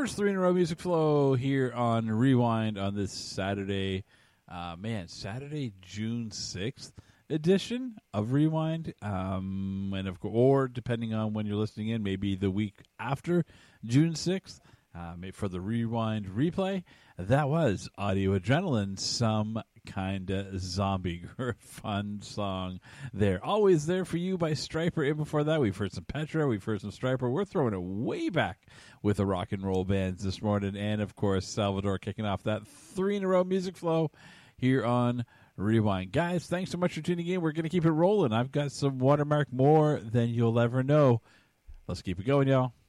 first 3 in a row music flow here on Rewind on this Saturday. Saturday, June 6th edition of Rewind. And of course, or depending on when you're listening in, maybe the week after June 6th. For the Rewind replay, that was Audio Adrenaline, Some Kinda Zombie. Fun song there. Always There For You by Stryper. And before that, we've heard some Petra, we've heard some Stryper. We're throwing it way back with the rock and roll bands this morning. And of course, Salvador kicking off that 3 in a row music flow here on Rewind. Guys, thanks so much for tuning in. We're going to keep it rolling. I've got some Watermark more than you'll ever know. Let's keep it going, y'all.